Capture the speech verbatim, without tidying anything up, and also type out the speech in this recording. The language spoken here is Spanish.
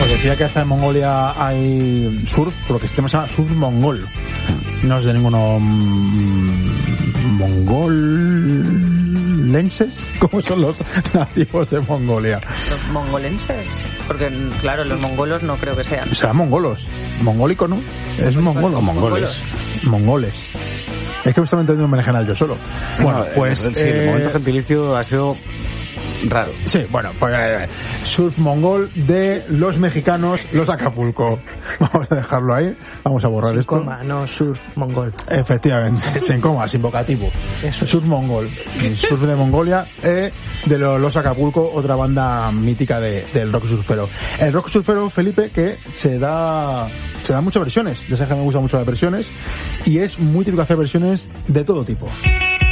decía que hasta en Mongolia hay surf, por lo que este tema se llama surf mongol. No es de ninguno mmm, mongolenses, como son los nativos de Mongolia. ¿Los mongolenses? Porque, claro, los mongolos no creo que sean. Serán mongolos. Mongólico, ¿no? Es mongolo. Mongoles. Mongoles. Es que me estaba entendiendo un menejanal yo solo. Sí, bueno, no, pues... Sí, eh, el momento gentilicio ha sido raro. Sí, bueno, pues eh, surf mongol de los mexicanos, los Acapulco. Vamos a dejarlo ahí, vamos a borrar sin esto. Coma, no surf mongol. Efectivamente, sin coma, sin vocativo. Eso. Surf mongol, surf de Mongolia, eh, de los, los Acapulco, otra banda mítica de, del rock surfero. El rock surfero, Felipe, que se da se da muchas versiones. Ya sabes que me gustan mucho las versiones y es muy típico hacer versiones de todo tipo.